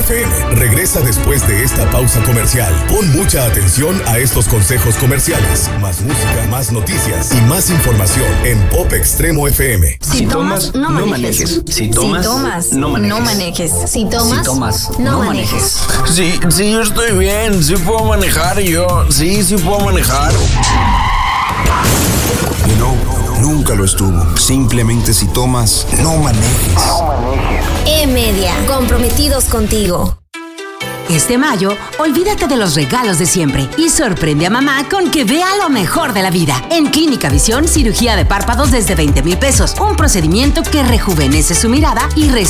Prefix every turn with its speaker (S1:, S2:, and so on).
S1: FM regresa después de esta pausa comercial. Pon mucha atención a estos consejos comerciales. Más música, más noticias y más información en Pop Extremo FM.
S2: Si tomas, no manejes. Si tomas, no manejes.
S3: Si tomas, no manejes.
S4: Sí, yo estoy bien. Sí puedo manejar yo. Sí puedo manejar.
S5: Nunca lo estuvo. Simplemente si tomas, no manejes.
S3: E-Media, comprometidos contigo.
S6: Este mayo, olvídate de los regalos de siempre y sorprende a mamá con que vea lo mejor de la vida. En Clínica Visión, cirugía de párpados desde 20,000 pesos. Un procedimiento que rejuvenece su mirada y